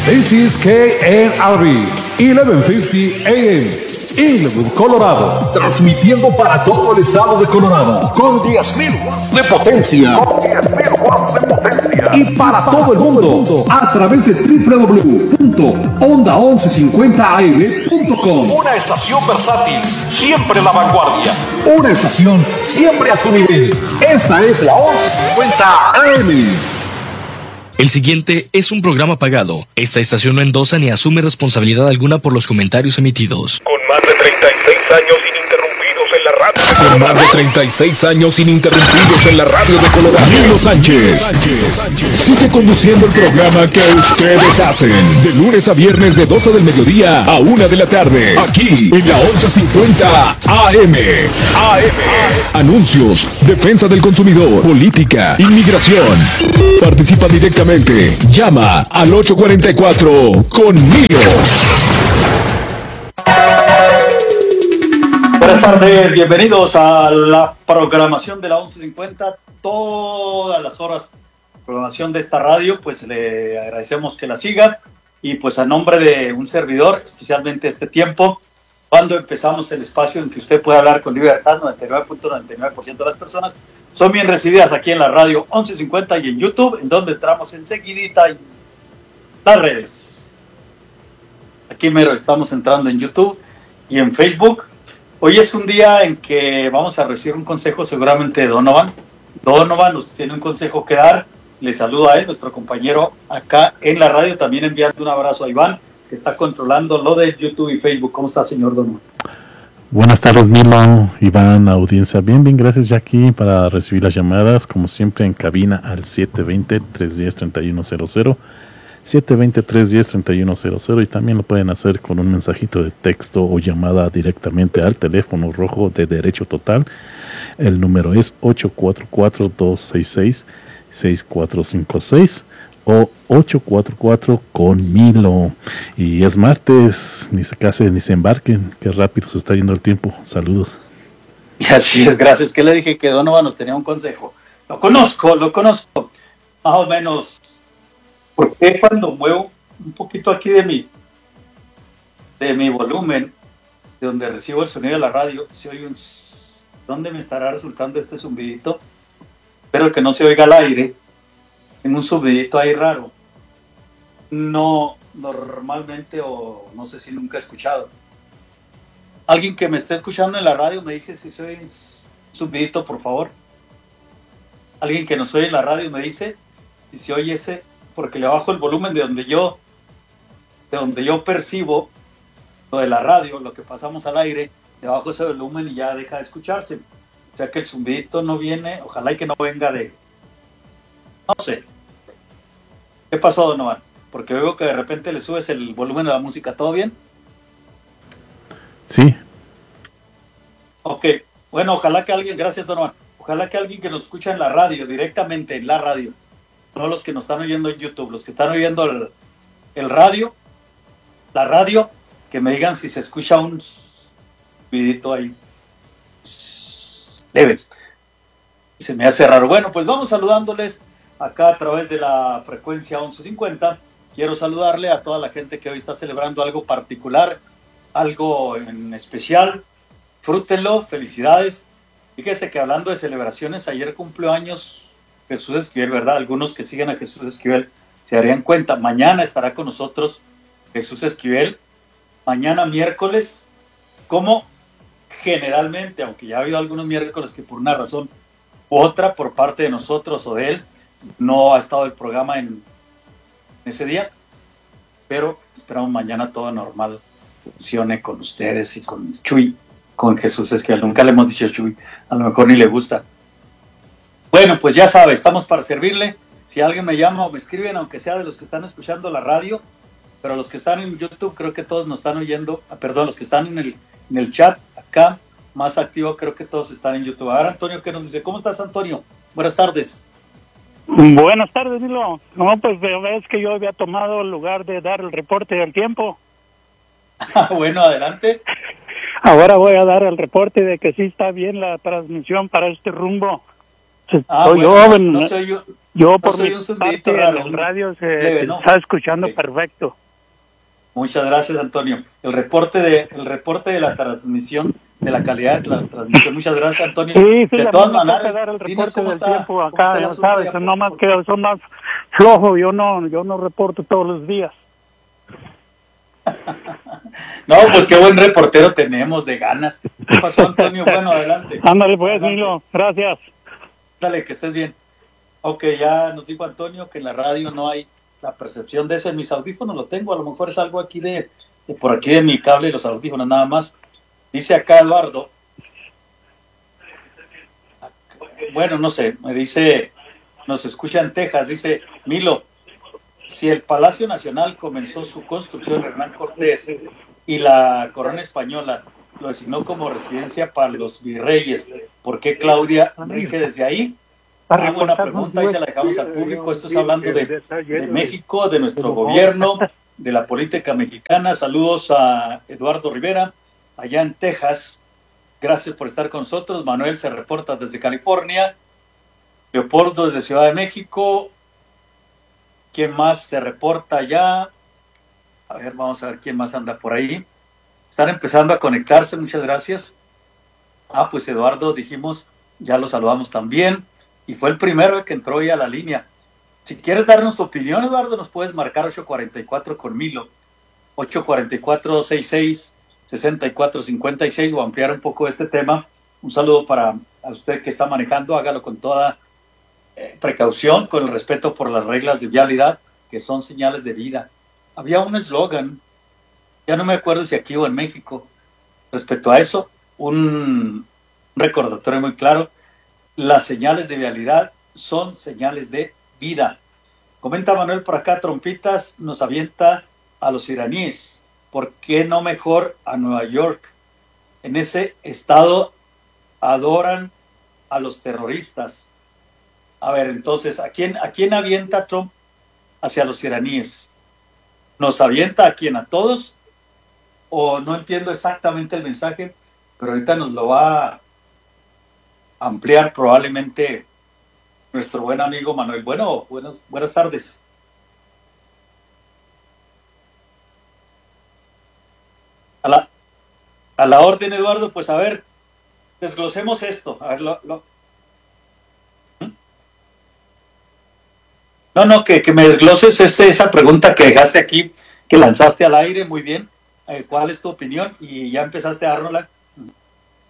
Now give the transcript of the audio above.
This is KNRB 1150 AM. Inglewood, Colorado, transmitiendo para todo el estado de Colorado con 10,000 watts de potencia. Y para todo el mundo a través de www.onda1150am.com. Una estación versátil, siempre en la vanguardia. Una estación siempre a tu nivel. Esta es la 1150 AM. El siguiente es un programa pagado. Esta estación no endosa ni asume responsabilidad alguna por los comentarios emitidos. Con más de 36 años ininterrumpidos en la radio. Con más de 36 años ininterrumpidos en la radio de Colorado. Danilo Sánchez sigue conduciendo el programa que ustedes hacen. De lunes a viernes de 12 del mediodía a 1 de la tarde. Aquí en la 1150 AM. Anuncios, defensa del consumidor, política, inmigración. Participa directamente. Llama al 844 conmigo. Buenas tardes, bienvenidos a la programación de la 1150, todas las horas, programación de esta radio, pues le agradecemos que la siga y pues a nombre de un servidor, especialmente este tiempo, cuando empezamos el espacio en que usted puede hablar con libertad, 99.99% de las personas son bien recibidas aquí en la radio 1150 y en YouTube, en donde entramos enseguidita en las redes. Aquí mero estamos entrando en YouTube y en Facebook. Hoy es un día en que vamos a recibir un consejo seguramente de Donovan. Donovan nos tiene un consejo que dar. Le saluda a él, nuestro compañero acá en la radio. También enviando un abrazo a Iván, que está controlando lo de YouTube y Facebook. ¿Cómo está, señor Donovan? Buenas tardes, Milo, Iván, audiencia. Bien, gracias, Jackie, para recibir las llamadas, como siempre, en cabina al 720-310-3100. 720-310-3100 y también lo pueden hacer con un mensajito de texto o llamada directamente al teléfono rojo de Derecho Total. El número es 844-266-6456 o 844 con Milo. Y es martes, ni se casen ni se embarquen, qué rápido se está yendo el tiempo. Saludos. Y así es, gracias. Que le dije que Donovan nos tenía un consejo. Lo conozco, más o menos. Porque cuando muevo un poquito aquí de mi volumen, de donde recibo el sonido de la radio, se oye ¿dónde me estará resultando este zumbidito? Espero que no se oiga al aire. En un zumbidito ahí raro. No normalmente, o no sé si nunca he escuchado. Alguien que me esté escuchando en la radio me dice si se oye un zumbidito, por favor. Alguien que nos oye en la radio me dice si se oye ese, porque le bajo el volumen de donde yo percibo lo de la radio, lo que pasamos al aire, le bajo ese volumen y ya deja de escucharse. O sea que el zumbidito no viene, ojalá y que no venga de... No sé. ¿Qué pasó, Donovan? Porque veo que de repente le subes el volumen de la música, ¿todo bien? Sí. Ok, bueno, ojalá que alguien, gracias, Donovan, ojalá que alguien que nos escucha en la radio, directamente en la radio, no los que nos están oyendo en YouTube, los que están oyendo el radio, la radio, que me digan si se escucha un vidito ahí leve. Se me hace raro. Bueno, pues vamos saludándoles acá a través de la frecuencia 1150. Quiero saludarle a toda la gente que hoy está celebrando algo particular, algo en especial. Frútenlo, felicidades. Fíjese que hablando de celebraciones, ayer cumplió años Jesús Esquivel, ¿verdad? Algunos que siguen a Jesús Esquivel se darían cuenta. Mañana estará con nosotros Jesús Esquivel. Mañana miércoles, como generalmente, aunque ya ha habido algunos miércoles que por una razón u otra, por parte de nosotros o de él, no ha estado el programa en ese día, pero esperamos mañana todo normal funcione con ustedes y con Chuy, con Jesús Esquivel. Nunca le hemos dicho Chuy, a lo mejor ni le gusta. Bueno, pues ya sabe, estamos para servirle. Si alguien me llama o me escriben, aunque sea de los que están escuchando la radio, pero los que están en YouTube creo que todos nos están oyendo, perdón, los que están en el chat acá, más activo, creo que todos están en YouTube. Ahora Antonio, ¿qué nos dice? ¿Cómo estás, Antonio? Buenas tardes. Buenas tardes, Milo. No, pues ves que yo había tomado el lugar de dar el reporte del tiempo. Bueno, adelante. Ahora voy a dar el reporte de que sí está bien la transmisión para este rumbo. Bueno, Yo por soy mi un zumbido parte raro, en el radio se leve, ¿no? está escuchando Ok. perfecto. Muchas gracias, Antonio. El reporte de la transmisión, de la calidad de la transmisión. Muchas gracias, Antonio. Sí, De a todas mí me toca maneras, dar el dinos reporte cómo del está, tiempo cómo está acá, el ya asunto sabes, allá no más que son más flojo, yo no reporto todos los días. No, pues qué buen reportero tenemos, de ganas. ¿Qué pasó, Antonio? Bueno, adelante. Ándale pues, Adelante. Milo, gracias. Dale, que estés bien. Ok, ya nos dijo Antonio que en la radio no hay la percepción de eso. En mis audífonos lo tengo, a lo mejor es algo aquí de por aquí de mi cable y los audífonos nada más. Dice acá Eduardo, bueno, no sé, me dice, nos escucha en Texas, dice, Milo, si el Palacio Nacional comenzó su construcción Hernán Cortés y la corona española lo designó como residencia para los virreyes, ¿por qué Claudia rige desde ahí? Buena pregunta y se la dejamos al público. Esto es hablando de México, de nuestro gobierno, de la política mexicana. Saludos a Eduardo Rivera, allá en Texas. Gracias por estar con nosotros. Manuel se reporta desde California. Leopoldo desde Ciudad de México. ¿Quién más se reporta allá? A ver, vamos a ver quién más anda por ahí. Están empezando a conectarse, muchas gracias. Pues Eduardo, dijimos, ya lo saludamos también. Y fue el primero que entró ya a la línea. Si quieres darnos tu opinión, Eduardo, nos puedes marcar 844 con Milo, 844-66-6456 o ampliar un poco este tema. Un saludo para a usted que está manejando, hágalo con toda precaución, con el respeto por las reglas de vialidad, que son señales de vida. Había un eslogan, ya no me acuerdo si aquí o en México, respecto a eso, un recordatorio muy claro: las señales de vialidad son señales de vida. Comenta Manuel por acá, Trompitas nos avienta a los iraníes. ¿Por qué no mejor a Nueva York? En ese estado adoran a los terroristas. A ver, entonces, ¿a quién avienta Trump hacia los iraníes? ¿Nos avienta a quién? ¿A todos? O no entiendo exactamente el mensaje, pero ahorita nos lo va a ampliar probablemente nuestro buen amigo Manuel. Bueno, buenas tardes. A la orden, Eduardo, pues a ver, desglosemos esto. A ver, No, que me desgloses esa pregunta que dejaste aquí, que lanzaste al aire, muy bien. ¿Cuál es tu opinión? Y ya empezaste a dárnosla